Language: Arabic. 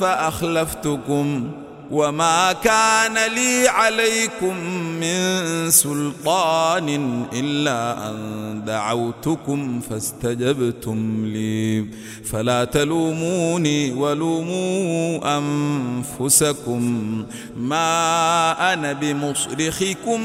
فأخلفتكم وما كان لي عليكم من سلطان إلا أن دعوتكم فاستجبتم لي فلا تلوموني ولوموا أنفسكم ما أنا بمصرخكم